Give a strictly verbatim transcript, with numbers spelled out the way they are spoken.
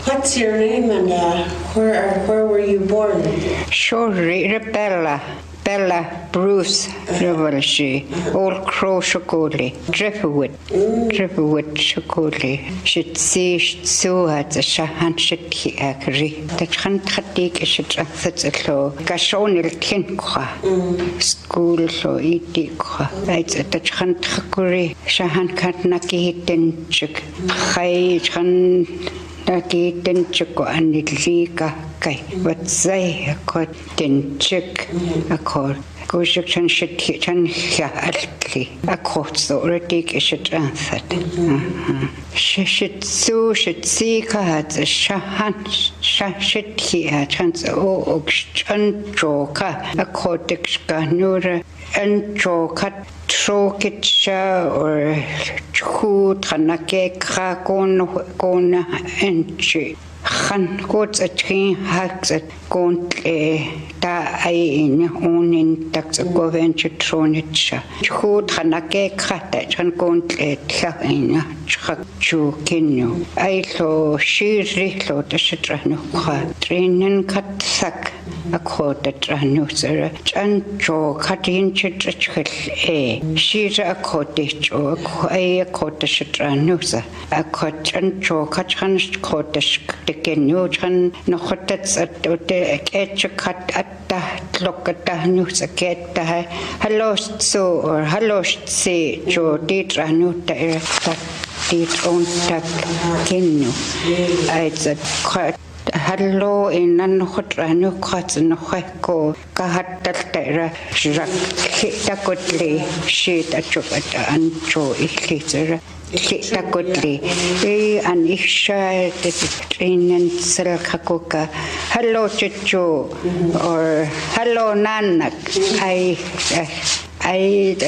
What's your name and uh, where where were you born? Sure, Bella. Bella Bruce Revelshi, Old Crow Shokoli, Driftwood, Driftwood Shokoli, should see so at the Shahan Shiki Akri, the Chantatik should answer the law, Gashonil Tinkwa, school so itikwa, it's at the Chantakuri, Shahan Katnaki Tenchik, Hai Chan. Naki tenchiko anilika kai watsai akot tenchik akot kushik chan shit chan ya altli akot so redik ishit ansat shit so shit si ka hat shahan shit hi chan so ok chan joka akot ikska nur en jokat Trokitcha or Chu Tanake Krakon Gona Enchi. Han gods a train hacks at Gontle da I in own tax of Goventure Tronitcha. Chu Tanake Kratach and Gontle Tlaina Chu Kinu. I saw she rilo the Shitrano train cut sack. A quarter tranuser, and Joe cutting chitchel a. She's a cottage or a cottage tranuser. A cot and Joe catchan cottage, the genujan, no hotats at the edge cut at the look at the news a get the hello so or hello say Joe did ranuta that did own tap kinu. It's a quite. Hello in an hotranu cuts and hoeko, Kahatatera, Jacques, Takotli, she that chopata and Joe Ichlizer, Takotli, E and Isha, the train and Selkakoka, hello Chicho, or hello Nanak, I, I,